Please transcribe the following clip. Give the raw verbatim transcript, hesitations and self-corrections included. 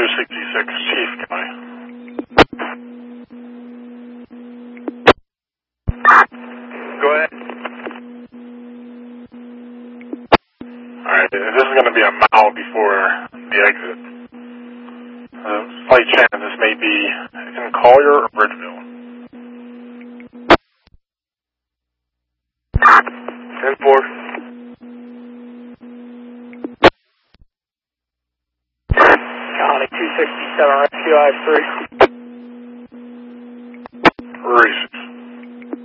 two sixty-six, Chief, can I? Go ahead. Alright, this is going to be a mile before the exit. Uh, slight chance this may be in Collier or Bridgeville. ten four. County two sixty-seven, rescue I three.